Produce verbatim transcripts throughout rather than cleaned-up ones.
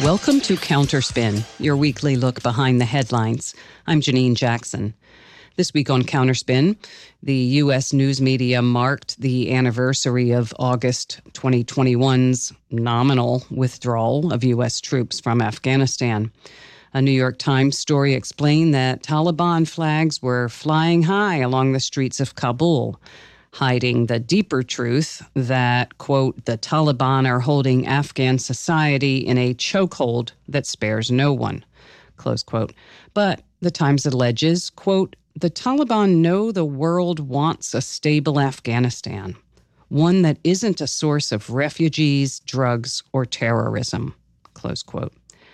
Welcome to Counterspin, your weekly look behind the headlines. I'm Janine Jackson. This week on Counterspin, the U S news media marked the anniversary of August twenty twenty-one's nominal withdrawal of U S troops from Afghanistan. A New York Times story explained that Taliban flags were flying high along the streets of Kabul, hiding the deeper truth that, quote, the Taliban are holding Afghan society in a chokehold that spares no one, close quote. But the Times alleges, quote, the Taliban know the world wants a stable Afghanistan, one that isn't a source of refugees, drugs, or terrorism, close quote.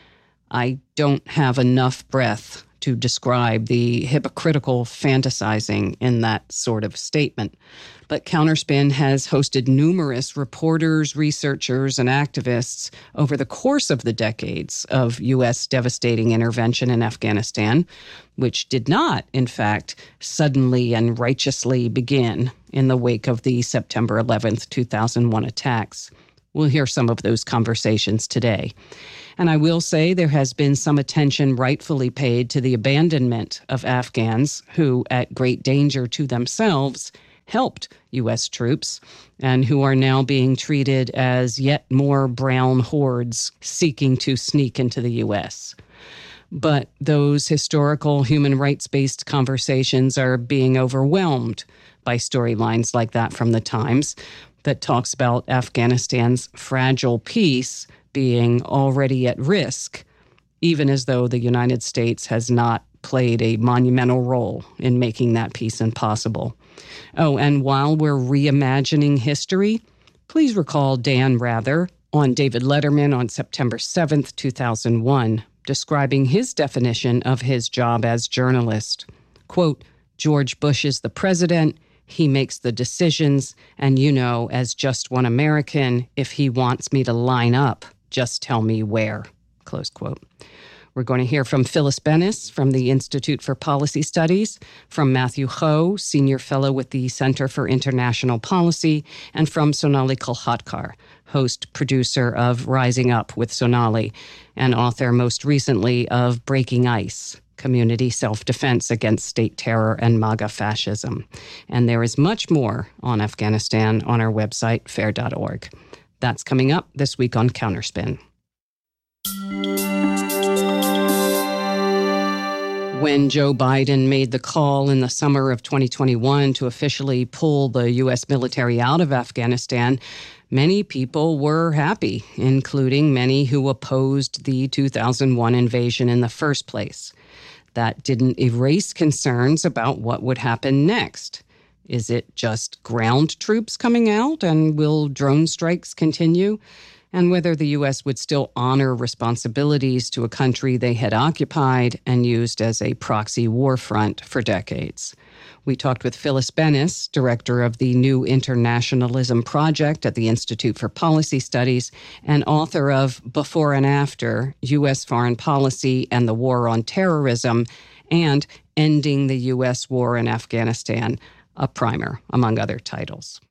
I don't have enough breath to describe the hypocritical fantasizing in that sort of statement. But Counterspin has hosted numerous reporters, researchers, and activists over the course of the decades of U S devastating intervention in Afghanistan, which did not, in fact, suddenly and righteously begin in the wake of the September eleventh, two thousand one attacks. We'll hear some of those conversations today. And I will say there has been some attention rightfully paid to the abandonment of Afghans who, at great danger to themselves, helped U S troops and who are now being treated as yet more brown hordes seeking to sneak into the U S. But those historical human rights-based conversations are being overwhelmed by storylines like that from the Times that talks about Afghanistan's fragile peace being already at risk, even as though the United States has not played a monumental role in making that peace impossible. Oh, and while we're reimagining history, please recall Dan Rather on David Letterman on September seventh, two thousand one, describing his definition of his job as journalist. Quote, George Bush is the president. He makes the decisions, and you know, as just one American, if he wants me to line up, just tell me where, close quote. We're going to hear from Phyllis Bennis from the Institute for Policy Studies, from Matthew Ho, Senior Fellow with the Center for International Policy, and from Sonali Kolhatkar, host, producer of Rising Up with Sonali, and author most recently of Breaking Ice, Community Self-Defense Against State Terror and MAGA Fascism. And there is much more on Afghanistan on our website, fair dot org. That's coming up this week on Counterspin. When Joe Biden made the call in the summer of twenty twenty-one to officially pull the U S military out of Afghanistan, many people were happy, including many who opposed the two thousand one invasion in the first place. That didn't erase concerns about what would happen next. Is it just ground troops coming out, and will drone strikes continue? And whether the U S would still honor responsibilities to a country they had occupied and used as a proxy war front for decades. We talked with Phyllis Bennis, director of the New Internationalism Project at the Institute for Policy Studies and author of Before and After, U S Foreign Policy and the War on Terrorism, and Ending the U S War in Afghanistan, a primer, among other titles.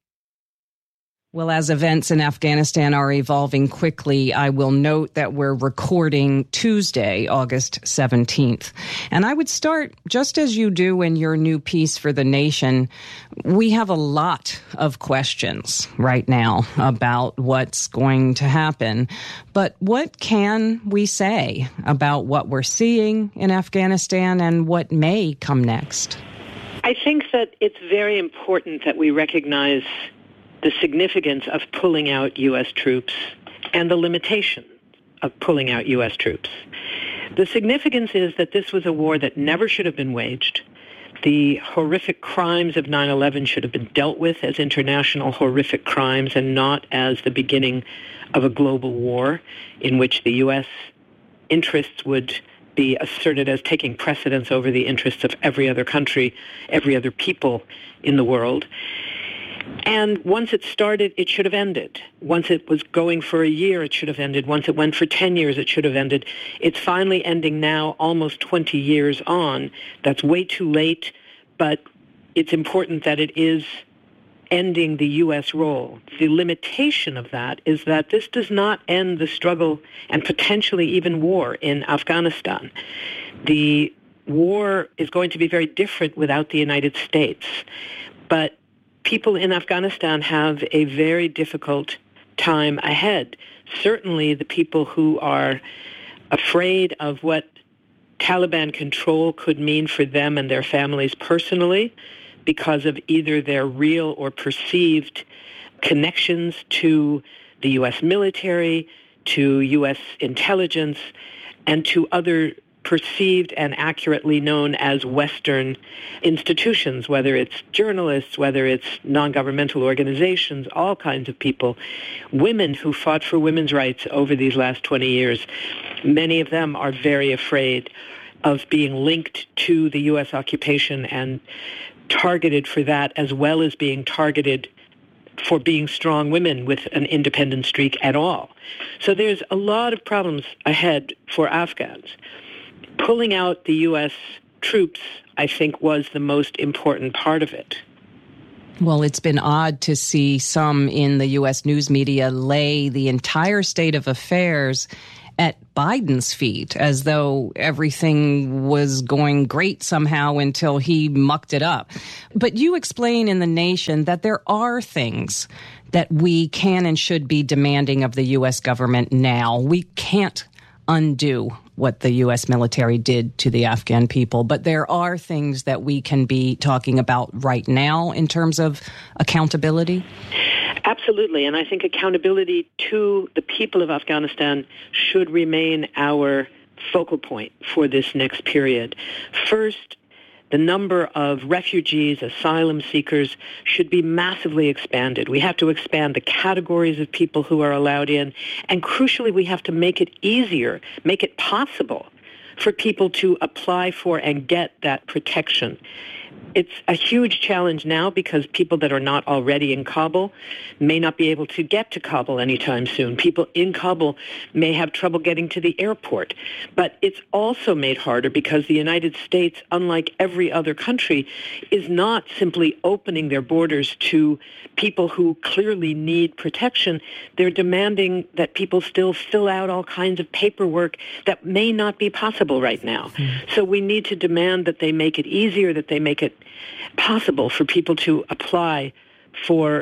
Well, as events in Afghanistan are evolving quickly, I will note that we're recording Tuesday, August seventeenth. And I would start, just as you do in your new piece for The Nation, we have a lot of questions right now about what's going to happen. But what can we say about what we're seeing in Afghanistan and what may come next? I think that it's very important that we recognize the significance of pulling out U S troops and the limitations of pulling out U S troops. The significance is that this was a war that never should have been waged. The horrific crimes of nine eleven should have been dealt with as international horrific crimes and not as the beginning of a global war in which the U S interests would be asserted as taking precedence over the interests of every other country, every other people in the world. And once it started, it should have ended. Once it was going for a year, it should have ended. Once it went for ten years, it should have ended. It's finally ending now, almost twenty years on. That's way too late, but it's important that it is ending the U S role. The limitation of that is that this does not end the struggle and potentially even war in Afghanistan. The war is going to be very different without the United States. But people in Afghanistan have a very difficult time ahead. Certainly the people who are afraid of what Taliban control could mean for them and their families personally because of either their real or perceived connections to the U S military, to U S intelligence, and to other perceived and accurately known as Western institutions, whether it's journalists, whether it's non-governmental organizations, all kinds of people, women who fought for women's rights over these last twenty years. Many of them are very afraid of being linked to the U S occupation and targeted for that, as well as being targeted for being strong women with an independent streak at all. So there's a lot of problems ahead for Afghans. Pulling out the U S troops, I think, was the most important part of it. Well, it's been odd to see some in the U S news media lay the entire state of affairs at Biden's feet, as though everything was going great somehow until he mucked it up. But you explain in The Nation that there are things that we can and should be demanding of the U S government now. We can't undo what the U S military did to the Afghan people, but there are things that we can be talking about right now in terms of accountability? Absolutely, and I think accountability to the people of Afghanistan should remain our focal point for this next period. First, the number of refugees, asylum seekers should be massively expanded. We have to expand the categories of people who are allowed in, and crucially, we have to make it easier, make it possible for people to apply for and get that protection. It's a huge challenge now because people that are not already in Kabul may not be able to get to Kabul anytime soon. People in Kabul may have trouble getting to the airport. But it's also made harder because the United States, unlike every other country, is not simply opening their borders to people who clearly need protection. They're demanding that people still fill out all kinds of paperwork that may not be possible right now. Mm. So we need to demand that they make it easier, that they make it possible for people to apply for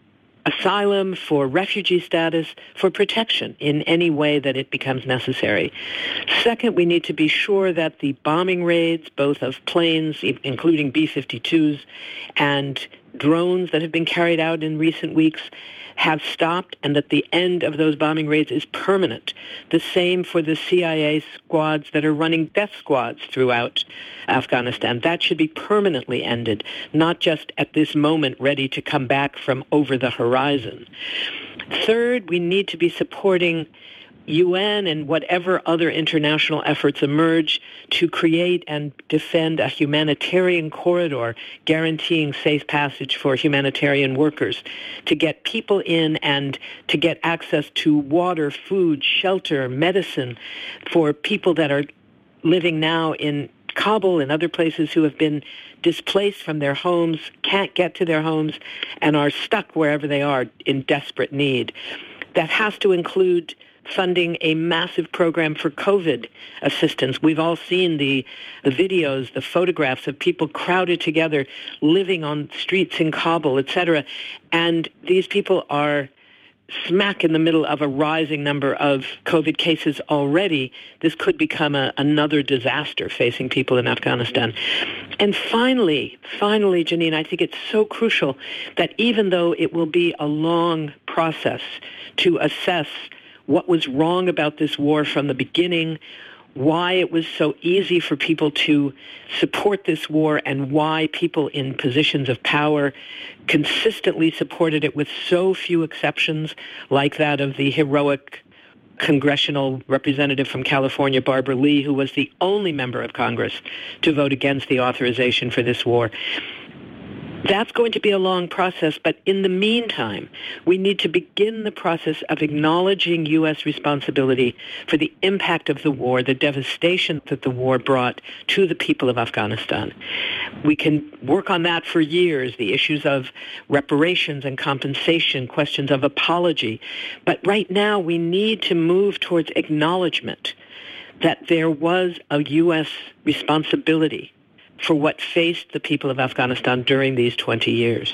asylum, for refugee status, for protection in any way that it becomes necessary. Second, we need to be sure that the bombing raids, both of planes, including B fifty-twos, and drones that have been carried out in recent weeks, have stopped, and that the end of those bombing raids is permanent. The same for the C I A squads that are running death squads throughout Afghanistan. That should be permanently ended, not just at this moment ready to come back from over the horizon. Third, we need to be supporting U N and whatever other international efforts emerge to create and defend a humanitarian corridor guaranteeing safe passage for humanitarian workers, to get people in and to get access to water, food, shelter, medicine for people that are living now in Kabul and other places who have been displaced from their homes, can't get to their homes, and are stuck wherever they are in desperate need. That has to include funding a massive program for COVID assistance. We've all seen the, the videos, the photographs of people crowded together, living on streets in Kabul, et cetera. And these people are smack in the middle of a rising number of COVID cases already. This could become a, another disaster facing people in Afghanistan. And finally, finally, Janine, I think it's so crucial that even though it will be a long process to assess what was wrong about this war from the beginning, why it was so easy for people to support this war, and why people in positions of power consistently supported it with so few exceptions, like that of the heroic congressional representative from California, Barbara Lee, who was the only member of Congress to vote against the authorization for this war. That's going to be a long process, but in the meantime, we need to begin the process of acknowledging U S responsibility for the impact of the war, the devastation that the war brought to the people of Afghanistan. We can work on that for years, the issues of reparations and compensation, questions of apology. But right now, we need to move towards acknowledgement that there was a U S responsibility for what faced the people of Afghanistan during these twenty years.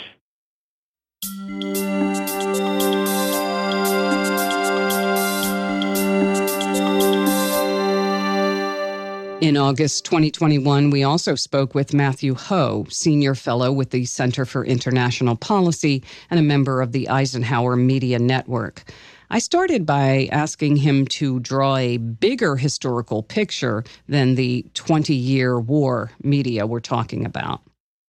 In August twenty twenty-one, we also spoke with Matthew Hoh, Senior Fellow with the Center for International Policy and a member of the Eisenhower Media Network. I started by asking him to draw a bigger historical picture than the twenty-year war media we're talking about.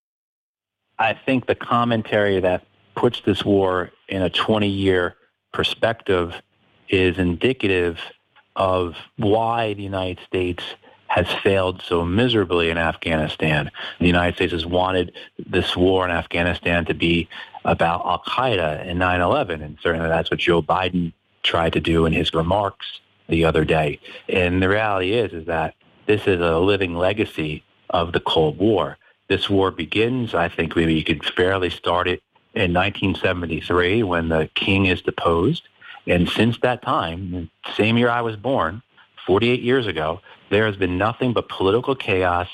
I think the commentary that puts this war in a twenty-year perspective is indicative of why the United States has failed so miserably in Afghanistan. The United States has wanted this war in Afghanistan to be about Al-Qaeda and nine eleven, and certainly that's what Joe Biden tried to do in his remarks the other day. And the reality is, is that this is a living legacy of the Cold War. This war begins, I think maybe you could fairly start it in nineteen seventy-three when the king is deposed. And since that time, same year I was born, forty-eight years ago, there has been nothing but political chaos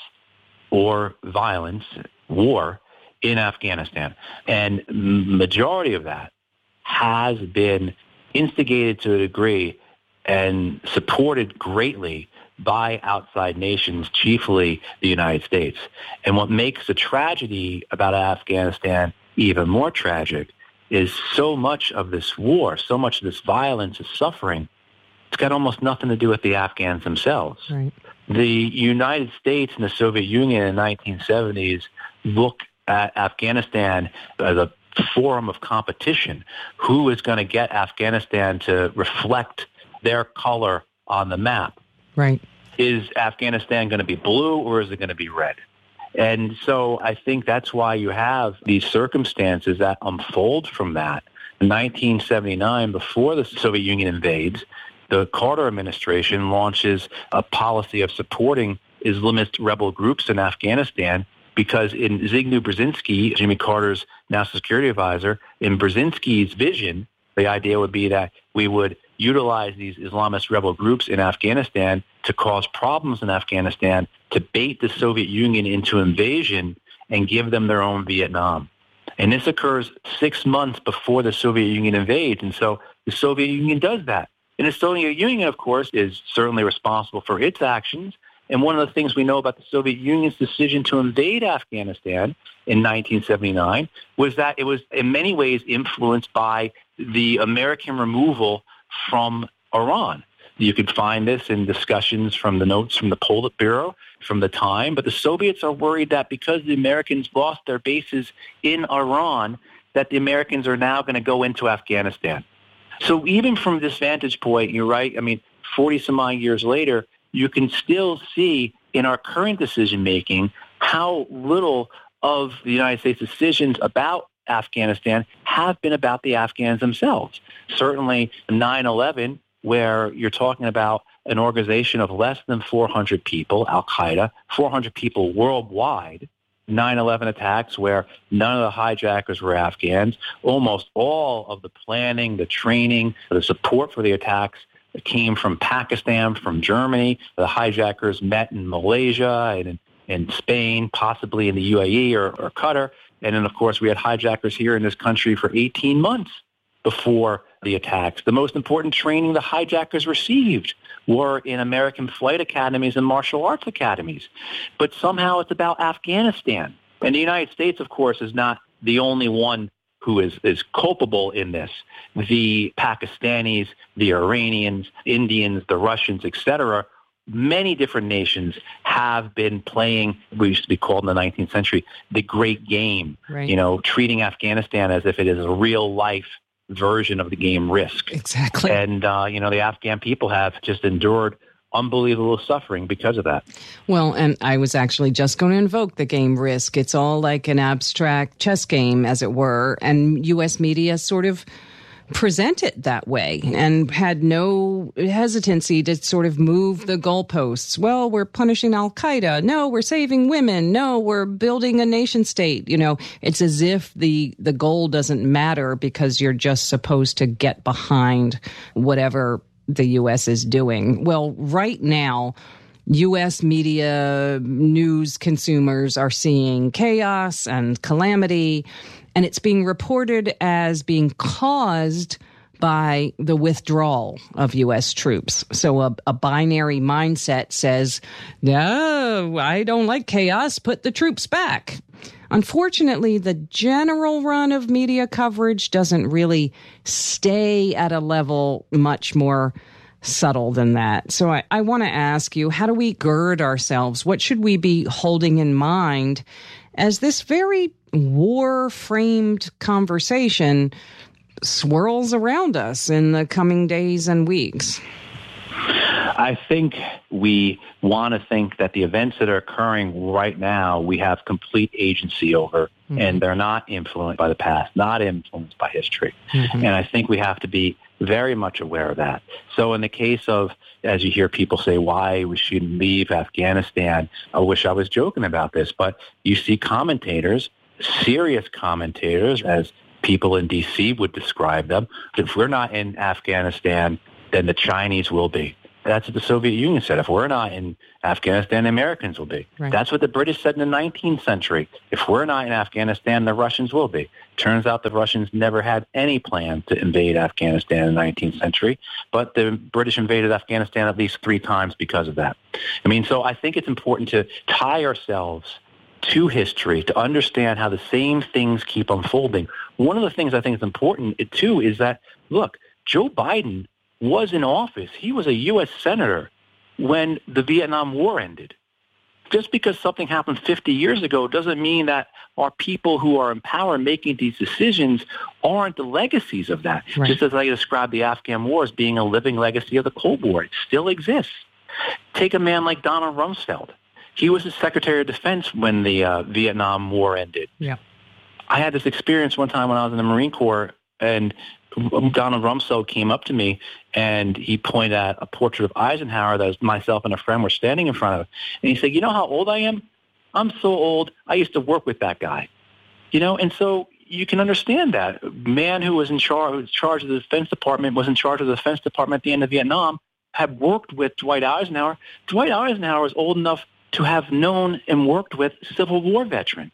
or violence, war in Afghanistan. And majority of that has been instigated to a degree and supported greatly by outside nations, chiefly the United States. And what makes the tragedy about Afghanistan even more tragic is so much of this war, so much of this violence and suffering, it's got almost nothing to do with the Afghans themselves. Right. The United States and the Soviet Union in the nineteen seventies look at Afghanistan as a forum of competition. Who is going to get Afghanistan to reflect their color on the map? Right. Is Afghanistan going to be blue or is it going to be red? And so I think that's why you have these circumstances that unfold from that. In nineteen seventy-nine, before the Soviet Union invades, the Carter administration launches a policy of supporting Islamist rebel groups in Afghanistan because in Zbigniew Brzezinski, Jimmy Carter's national security advisor, in Brzezinski's vision, the idea would be that we would utilize these Islamist rebel groups in Afghanistan to cause problems in Afghanistan, to bait the Soviet Union into invasion and give them their own Vietnam. And this occurs six months before the Soviet Union invades. And so the Soviet Union does that. And the Soviet Union, of course, is certainly responsible for its actions. And one of the things we know about the Soviet Union's decision to invade Afghanistan in nineteen seventy-nine was that it was in many ways influenced by the American removal from Iran. You could find this in discussions from the notes from the Politburo from the time. But the Soviets are worried that because the Americans lost their bases in Iran, that the Americans are now going to go into Afghanistan. So even from this vantage point, you're right. I mean, forty some odd years later, you can still see in our current decision-making how little of the United States decisions about Afghanistan have been about the Afghans themselves. Certainly nine eleven, where you're talking about an organization of less than four hundred people, Al-Qaeda, four hundred people worldwide, nine eleven attacks where none of the hijackers were Afghans. Almost all of the planning, the training, the support for the attacks came from Pakistan, from Germany. The hijackers met in Malaysia and in, in Spain, possibly in the U A E or, or Qatar. And then, of course, we had hijackers here in this country for eighteen months before the attacks. The most important training the hijackers received were in American flight academies and martial arts academies. But somehow it's about Afghanistan. And the United States, of course, is not the only one who is, is culpable in this. The Pakistanis, the Iranians, Indians, the Russians, et cetera, many different nations have been playing, we used to be called in the nineteenth century, the great game, right. You know, treating Afghanistan as if it is a real life version of the game Risk. Exactly. And, uh, you know, the Afghan people have just endured unbelievable suffering because of that. Well, and I was actually just going to invoke the game Risk. It's all like an abstract chess game, as it were, and U S media sort of present it that way and had no hesitancy to sort of move the goalposts. Well, we're punishing Al-Qaeda. No, we're saving women. No, we're building a nation state. You know, it's as if the, the goal doesn't matter because you're just supposed to get behind whatever the U S is doing. Well, right now, U S media news consumers are seeing chaos and calamity, and it's being reported as being caused by the withdrawal of U S troops. So a, a binary mindset says, no, I don't like chaos, put the troops back. Unfortunately, the general run of media coverage doesn't really stay at a level much more subtle than that. So I, I want to ask you, how do we gird ourselves? What should we be holding in mind as this very war-framed conversation swirls around us in the coming days and weeks? I think we want to think that the events that are occurring right now, we have complete agency over, mm-hmm. and they're not influenced by the past, not influenced by history. Mm-hmm. And I think we have to be very much aware of that. So in the case of, as you hear people say, why we shouldn't leave Afghanistan, I wish I was joking about this, but you see commentators, serious commentators, as people in D C would describe them, if we're not in Afghanistan, then the Chinese will be. That's what the Soviet Union said. If we're not in Afghanistan, the Americans will be. Right. That's what the British said in the nineteenth century. If we're not in Afghanistan, the Russians will be. Turns out the Russians never had any plan to invade Afghanistan in the nineteenth century, but the British invaded Afghanistan at least three times because of that. I mean, so I think it's important to tie ourselves to history to understand how the same things keep unfolding. One of the things I think is important, too, is that, look, Joe Biden was in office. He was a U S senator when the Vietnam War ended. Just because something happened fifty years ago doesn't mean that our people who are in power making these decisions aren't the legacies of that. Right. Just as I described the Afghan War as being a living legacy of the Cold War. It still exists. Take a man like Donald Rumsfeld. He was the Secretary of Defense when the uh, Vietnam War ended. Yeah. I had this experience one time when I was in the Marine Corps, and Donald Rumsfeld came up to me and he pointed at a portrait of Eisenhower that myself and a friend were standing in front of. And he said, you know how old I am? I'm so old, I used to work with that guy. You know, and so you can understand that. A man who was in charge, who was in charge of the Defense Department, was in charge of the Defense Department at the end of Vietnam, had worked with Dwight Eisenhower. Dwight Eisenhower was old enough to have known and worked with Civil War veterans.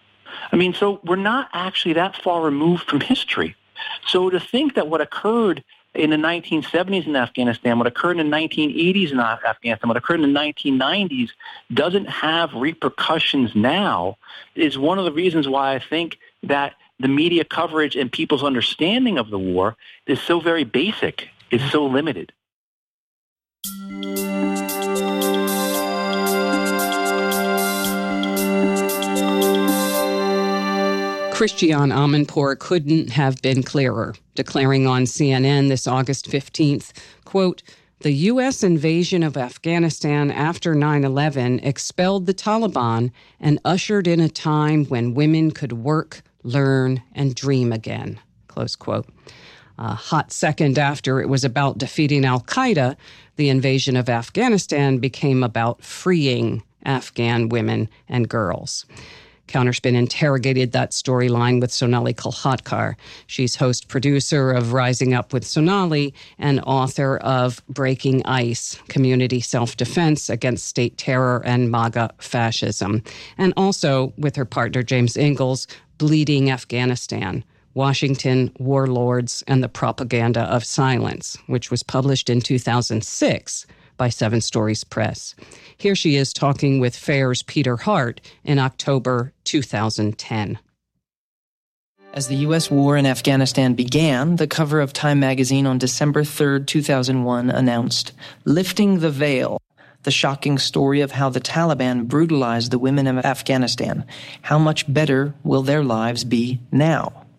I mean, so we're not actually that far removed from history. So to think that what occurred in the nineteen seventies in Afghanistan, what occurred in the nineteen eighties in Afghanistan, what occurred in the nineteen nineties doesn't have repercussions now is one of the reasons why I think that the media coverage and people's understanding of the war is so very basic, is so limited. Christiane Amanpour couldn't have been clearer, declaring on C N N this August fifteenth, quote, the U S invasion of Afghanistan after nine eleven expelled the Taliban and ushered in a time when women could work, learn, and dream again, close quote. A hot second after it was about defeating al-Qaeda, the invasion of Afghanistan became about freeing Afghan women and girls. Counterspin interrogated that storyline with Sonali Kolhatkar. She's host-producer of Rising Up with Sonali and author of Breaking Ice, Community Self-Defense Against State Terror and MAGA Fascism. And also, with her partner James Ingalls, Bleeding Afghanistan, Washington, Warlords, and the Propaganda of Silence, which was published in two thousand six by Seven Stories Press. Here she is talking with FAIR's Peter Hart in October two thousand ten. As the U S war in Afghanistan began, the cover of Time magazine on December third, two thousand one announced, Lifting the Veil, the shocking story of how the Taliban brutalized the women of Afghanistan. How much better will their lives be now?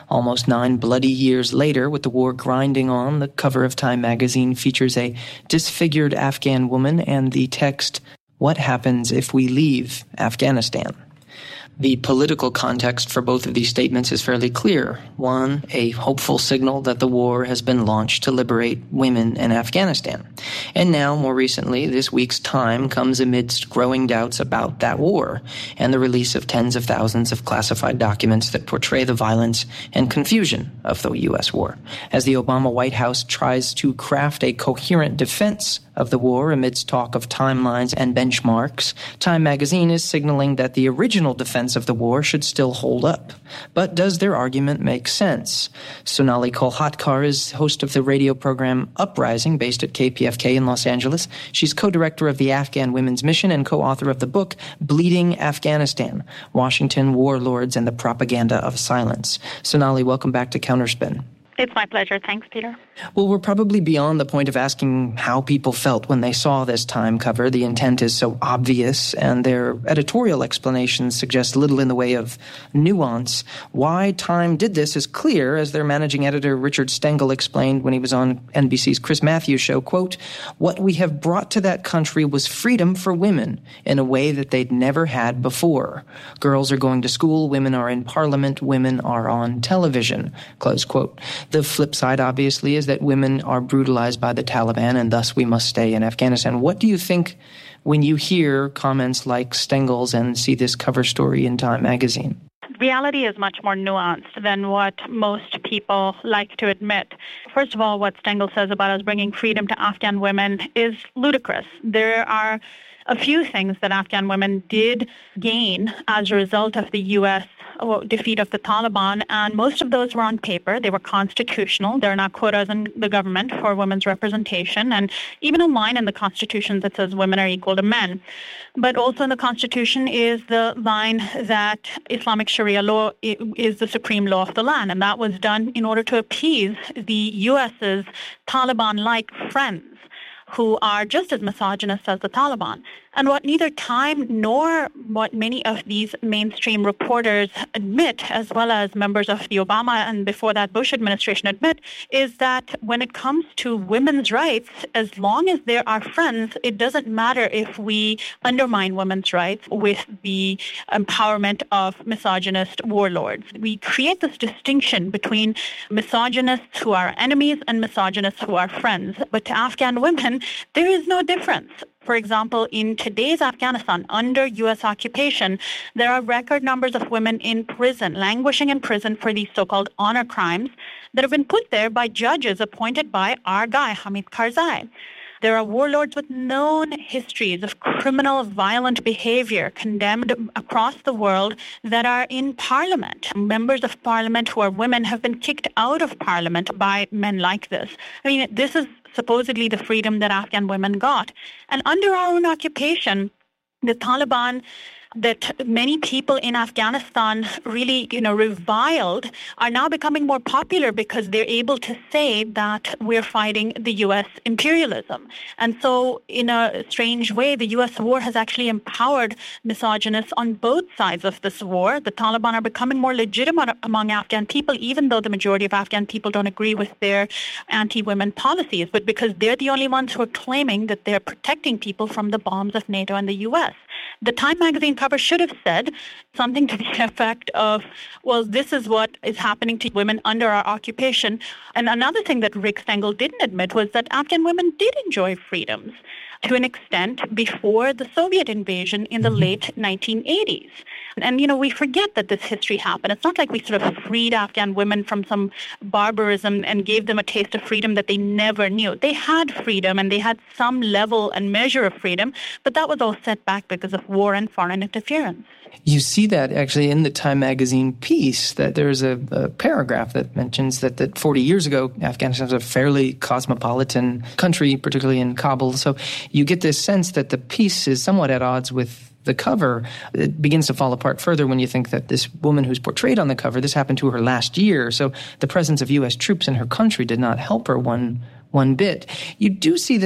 Almost nine bloody years later, with the war grinding on, the cover of Time magazine features a disfigured Afghan woman and the text, "What happens if we leave Afghanistan?" The political context for both of these statements is fairly clear. One, a hopeful signal that the war has been launched to liberate women in Afghanistan. And now, more recently, this week's Time comes amidst growing doubts about that war and the release of tens of thousands of classified documents that portray the violence and confusion of the U S war. As the Obama White House tries to craft a coherent defense of the war amidst talk of timelines and benchmarks, Time magazine is signaling that the original defense of the war should still hold up. But does their argument make sense? Sonali Kolhatkar is host of the radio program Uprising, based at K P F K in Los Angeles. She's co-director of the Afghan Women's Mission and co-author of the book Bleeding Afghanistan, Washington, Warlords, and the Propaganda of Silence. Sonali, welcome back to Counterspin. It's my pleasure. Thanks, Peter. Well, we're probably beyond the point of asking how people felt when they saw this Time cover. The intent is so obvious, and their editorial explanations suggest little in the way of nuance. Why Time did this is clear, as their managing editor Richard Stengel explained when he was on N B C's Chris Matthews show, quote, "What we have brought to that country was freedom for women in a way that they'd never had before. Girls are going to school, women are in parliament, women are on television," close quote. The flip side, obviously, is that women are brutalized by the Taliban, and thus we must stay in Afghanistan. What do you think when you hear comments like Stengel's and see this cover story in Time magazine? Reality is much more nuanced than what most people like to admit. First of all, what Stengel says about us bringing freedom to Afghan women is ludicrous. There are a few things that Afghan women did gain as a result of the U S defeat of the Taliban, and most of those were on paper. They were constitutional. There are now quotas in the government for women's representation, and even a line in the Constitution that says women are equal to men. But also in the Constitution is the line that Islamic Sharia law is the supreme law of the land, and that was done in order to appease the U S's Taliban-like friends, who are just as misogynist as the Taliban. And what neither Time nor what many of these mainstream reporters admit, as well as members of the Obama and before that Bush administration admit, is that when it comes to women's rights, as long as they're our friends, it doesn't matter if we undermine women's rights with the empowerment of misogynist warlords. We create this distinction between misogynists who are enemies and misogynists who are friends. But to Afghan women, there is no difference. For example, in today's Afghanistan, under U S occupation, there are record numbers of women in prison, languishing in prison for these so-called honor crimes that have been put there by judges appointed by our guy, Hamid Karzai. There are warlords with known histories of criminal, violent behavior condemned across the world that are in parliament. Members of parliament who are women have been kicked out of parliament by men like this. I mean, this is supposedly the freedom that Afghan women got. And under our own occupation, the Taliban that many people in Afghanistan really, you know, reviled are now becoming more popular because they're able to say that we're fighting the U S imperialism. And so in a strange way, the U S war has actually empowered misogynists on both sides of this war. The Taliban are becoming more legitimate among Afghan people, even though the majority of Afghan people don't agree with their anti-women policies, but because they're the only ones who are claiming that they're protecting people from the bombs of NATO and the U S. The Time magazine cover should have said something to the effect of, well, this is what is happening to women under our occupation. And another thing that Rick Stengel didn't admit was that Afghan women did enjoy freedoms to an extent before the Soviet invasion in the late nineteen eighties. And, you know, we forget that this history happened. It's not like we sort of freed Afghan women from some barbarism and gave them a taste of freedom that they never knew. They had freedom and they had some level and measure of freedom, but that was all set back because of war and foreign interference. You see that actually in the Time magazine piece, that there's a, a paragraph that mentions that, that forty years ago, Afghanistan was a fairly cosmopolitan country, particularly in Kabul. So you get this sense that the piece is somewhat at odds with the cover. It begins to fall apart further when you think that this woman who's portrayed on the cover, this happened to her last year. So the presence of U S troops in her country did not help her one one bit. You do see this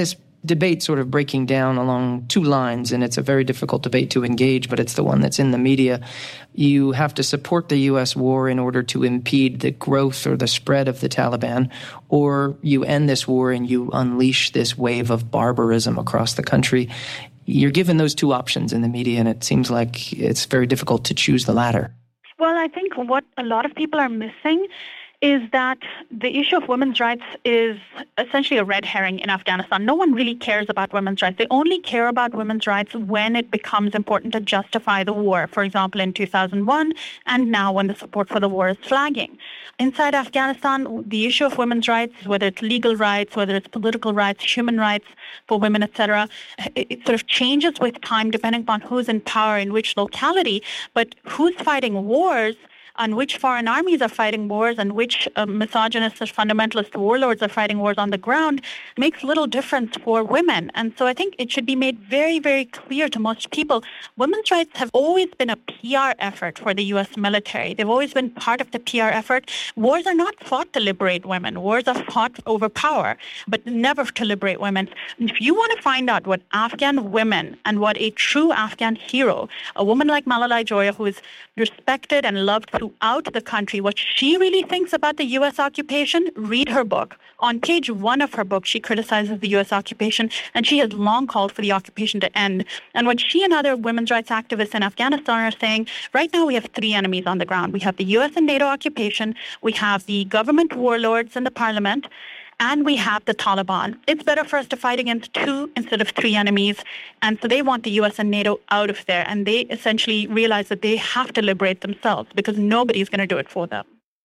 debate sort of breaking down along two lines, and it's a very difficult debate to engage, but it's the one that's in the media. You have to support the U S war in order to impede the growth or the spread of the Taliban, or you end this war and you unleash this wave of barbarism across the country. You're given those two options in the media, and it seems like it's very difficult to choose the latter. Well, I think what a lot of people are missing is that the issue of women's rights is essentially a red herring in Afghanistan. No one really cares about women's rights. They only care about women's rights when it becomes important to justify the war. For example, in two thousand one, and now when the support for the war is flagging. Inside Afghanistan, the issue of women's rights, whether it's legal rights, whether it's political rights, human rights for women, et cetera, it, it sort of changes with time depending upon who's in power in which locality. But who's fighting wars, and which foreign armies are fighting wars, and which uh, misogynist or fundamentalist warlords are fighting wars on the ground makes little difference for women. And so I think it should be made very, very clear to most people, women's rights have always been a P R effort for the U S military. They've always been part of the P R effort. Wars are not fought to liberate women. Wars are fought over power, but never to liberate women. And if you want to find out what Afghan women and what a true Afghan hero, a woman like Malalai Joya, who is respected and loved throughout the country, what she really thinks about the U S occupation, read her book. On page one of her book, she criticizes the U S occupation, and she has long called for the occupation to end. And what she and other women's rights activists in Afghanistan are saying, right now we have three enemies on the ground. We have the U S and NATO occupation, we have the government warlords in the parliament, and we have the Taliban. It's better for us to fight against two instead of three enemies. And so they want the U S and NATO out of there. And they essentially realize that they have to liberate themselves because nobody's going to do it for them.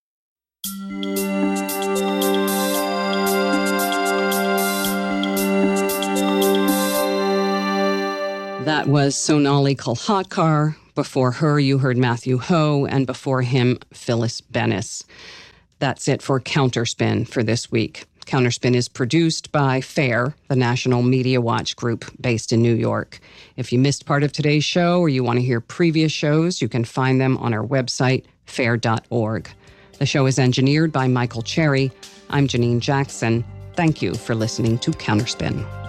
That was Sonali Kolhatkar. Before her, you heard Matthew Ho, and before him, Phyllis Bennis. That's it for Counterspin for this week. Counterspin is produced by FAIR, the National Media Watch group based in New York. If you missed part of today's show or you want to hear previous shows, you can find them on our website, fair dot org. The show is engineered by Michael Cherry. I'm Janine Jackson. Thank you for listening to Counterspin.